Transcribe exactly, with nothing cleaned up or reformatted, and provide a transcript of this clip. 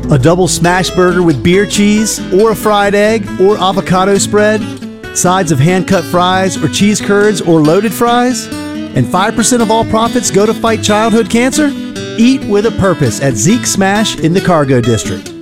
A double smash burger with beer cheese, or a fried egg, or avocado spread, sides of hand-cut fries, or cheese curds, or loaded fries, and five percent of all profits go to fight childhood cancer? Eat with a purpose at Zeke Smash in the Cargo District.